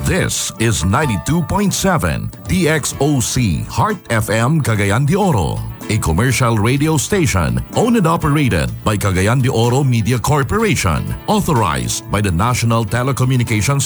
This is 92.7 DXOC Heart FM Cagayan de Oro, a commercial radio station owned and operated by Cagayan de Oro Media Corporation, authorized by the National Telecommunications